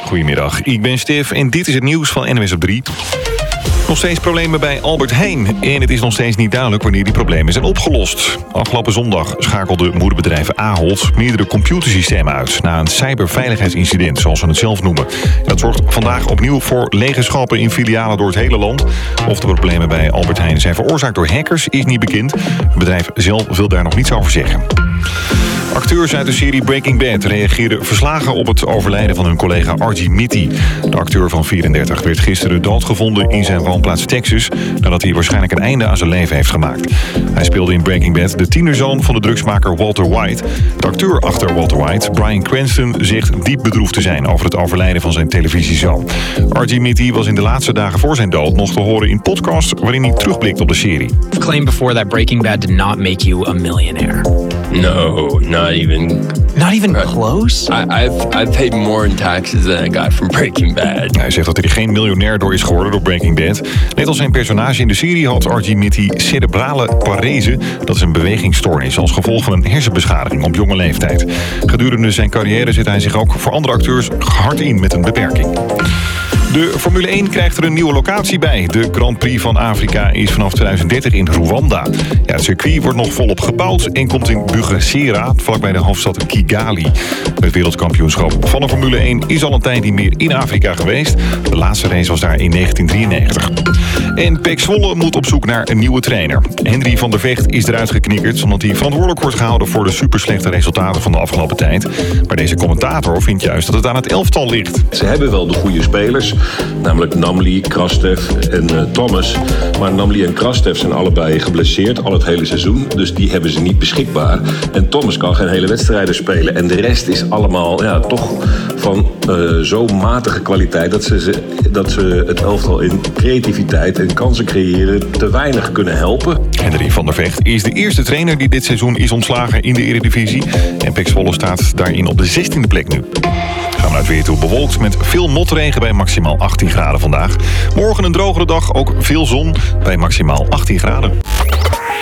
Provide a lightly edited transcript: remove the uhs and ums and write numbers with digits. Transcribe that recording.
Goedemiddag, ik ben Stef en dit is het nieuws van NWS op 3. Nog steeds problemen bij Albert Heijn. En het is nog steeds niet duidelijk wanneer die problemen zijn opgelost. Afgelopen zondag schakelde moederbedrijf Ahold meerdere computersystemen uit na een cyberveiligheidsincident, zoals ze het zelf noemen. Dat zorgt vandaag opnieuw voor lege schappen in filialen door het hele land. Of de problemen bij Albert Heijn zijn veroorzaakt door hackers is niet bekend. Het bedrijf zelf wil daar nog niets over zeggen. Acteurs uit de serie Breaking Bad reageerden verslagen op het overlijden van hun collega Archie Mitty. De acteur van 34 werd gisteren doodgevonden in zijn woonplaats Texas, nadat hij waarschijnlijk een einde aan zijn leven heeft gemaakt. Hij speelde in Breaking Bad de tienerzoon van de drugsmaker Walter White. De acteur achter Walter White, Bryan Cranston, zegt diep bedroefd te zijn over het overlijden van zijn televisiezoon. Archie Mitty was in de laatste dagen voor zijn dood nog te horen in podcasts waarin hij terugblikt op de serie. Claimed before that Breaking Bad did not make you a millionaire. No, not even. Not even close? I've paid more in taxes than I got from Breaking Bad. Hij zegt dat hij er geen miljonair door is geworden door Breaking Bad. Net als zijn personage in de serie had Archie Mitty cerebrale parese. Dat is een bewegingsstoornis als gevolg van een hersenbeschadiging op jonge leeftijd. Gedurende zijn carrière zet hij zich ook voor andere acteurs hard in met een beperking. De Formule 1 krijgt er een nieuwe locatie bij. De Grand Prix van Afrika is vanaf 2030 in Rwanda. Ja, het circuit wordt nog volop gebouwd en komt in Bugesera, vlakbij de hoofdstad Kigali. Het wereldkampioenschap van de Formule 1 is al een tijd niet meer in Afrika geweest. De laatste race was daar in 1993. En PEC Zwolle moet op zoek naar een nieuwe trainer. Henry van der Vecht is eruit geknikkerd omdat hij verantwoordelijk wordt gehouden voor de superslechte resultaten van de afgelopen tijd. Maar deze commentator vindt juist dat het aan het elftal ligt. Ze hebben wel de goede spelers, namelijk Namli, Krastev en Thomas. Maar Namli en Krastev zijn allebei geblesseerd al het hele seizoen. Dus die hebben ze niet beschikbaar. En Thomas kan geen hele wedstrijden spelen. En de rest is allemaal toch van zo'n matige kwaliteit dat ze het elftal in creativiteit en kansen creëren te weinig kunnen helpen. Henry van der Vecht is de eerste trainer die dit seizoen is ontslagen in de Eredivisie. En PEC Zwolle staat daarin op de 16e plek nu. Gaan we naar het weer toe, bewolkt met veel motregen bij maximaal 18 graden vandaag. Morgen een drogere dag, ook veel zon bij maximaal 18 graden.